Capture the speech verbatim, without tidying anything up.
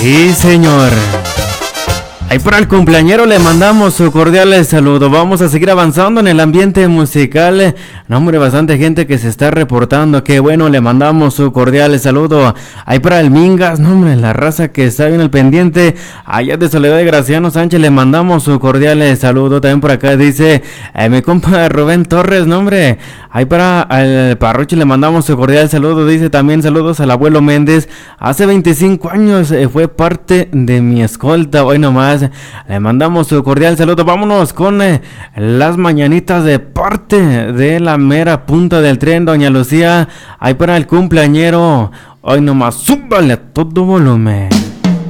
Sí, señor. Ahí para el cumpleañero le mandamos su cordial saludo. Vamos a seguir avanzando en el ambiente musical. No, hombre, bastante gente que se está reportando. Qué bueno, le mandamos su cordial saludo. Ahí para el Mingas, no, hombre, la raza que está bien al pendiente. Allá de Soledad de Graciano Sánchez le mandamos su cordial saludo. También por acá dice eh, mi compa Rubén Torres, no, hombre. Ahí para el Parroche le mandamos su cordial saludo. Dice también saludos al abuelo Méndez. Hace veinticinco años eh, fue parte de mi escolta. Hoy nomás le mandamos su cordial saludo. Vámonos con eh, las mañanitas de parte de la mera punta del tren, doña Lucía. Ahí para el cumpleañero. Hoy nomás súbale a todo volumen.